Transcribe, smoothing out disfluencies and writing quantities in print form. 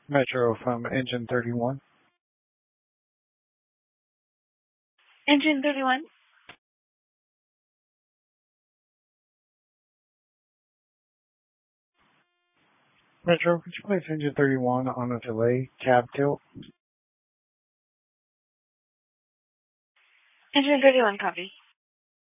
Metro from Engine 31. Engine 31. Metro, could you place Engine 31 on a delay cab tilt? Engine 31, copy.